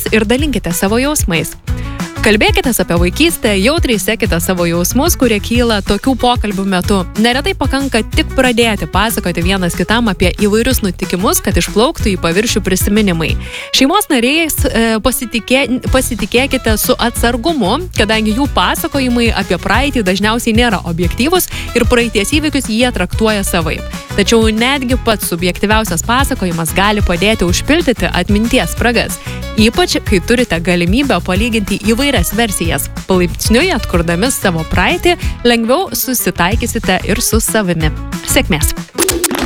ir dalinkite savo jausmais. Kalbėkite apie vaikystę, jautriai sekite savo jausmus, kurie kyla tokių pokalbių metu. Neretai pakanka tik pradėti pasakoti vienas kitam apie įvairius nutikimus, kad išplauktų į paviršių prisiminimai. Šeimos nariais pasitikėkite su atsargumu, kadangi jų pasakojimai apie praeitį dažniausiai nėra objektyvus ir praeities įvykius jie traktuoja savaip. Tačiau netgi pats subjektyviausias pasakojimas gali padėti užpildyti atminties spragas, ypač kai turite galimybę palyginti įvairias versijas. Palaipsniui atkurdami savo praeitį, lengviau susitaikysite ir su savimi. Sėkmės!